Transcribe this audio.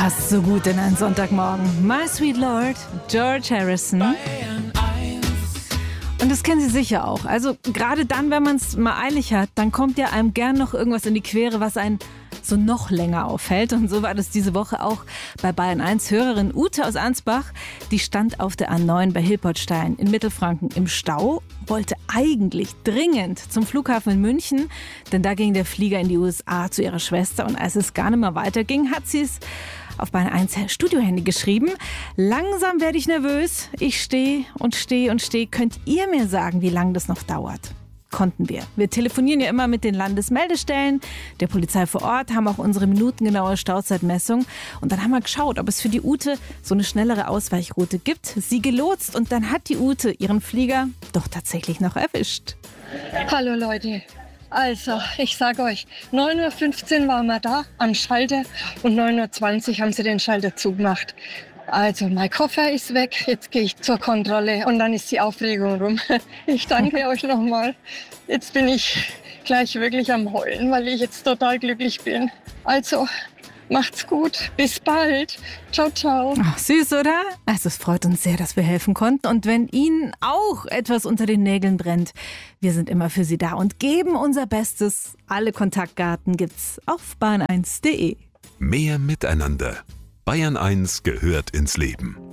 Passt so gut in einen Sonntagmorgen. My Sweet Lord, George Harrison. Und das kennen Sie sicher auch. Also gerade dann, wenn man es mal eilig hat, dann kommt ja einem gern noch irgendwas in die Quere, was einen so noch länger aufhält. Und so war das diese Woche auch bei Bayern 1. Hörerin Ute aus Ansbach. Die stand auf der A9 bei Hilpertstein in Mittelfranken im Stau, wollte eigentlich dringend zum Flughafen in München, denn da ging der Flieger in die USA zu ihrer Schwester. Und als es gar nicht mehr weiterging, hat sie es auf Bayern 1 Studiohandy geschrieben. Langsam werde ich nervös. Ich stehe und stehe und stehe. Könnt ihr mir sagen, wie lange das noch dauert? Konnten wir. Wir telefonieren ja immer mit den Landesmeldestellen, der Polizei vor Ort, haben auch unsere minutengenaue Stauzeitmessung. Und dann haben wir geschaut, ob es für die Ute so eine schnellere Ausweichroute gibt. Sie gelotst und dann hat die Ute ihren Flieger doch tatsächlich noch erwischt. Hallo Leute. Also, ich sage euch, 9:15 Uhr waren wir da am Schalter und 9:20 Uhr haben sie den Schalter zugemacht. Also, mein Koffer ist weg, jetzt gehe ich zur Kontrolle und dann ist die Aufregung rum. Ich danke euch nochmal. Jetzt bin ich gleich wirklich am Heulen, weil ich jetzt total glücklich bin. Also, macht's gut. Bis bald. Ciao, ciao. Ach, süß, oder? Also es freut uns sehr, dass wir helfen konnten. Und wenn Ihnen auch etwas unter den Nägeln brennt, wir sind immer für Sie da und geben unser Bestes. Alle Kontaktdaten gibt's auf bayern1.de. Mehr Miteinander. Bayern 1 gehört ins Leben.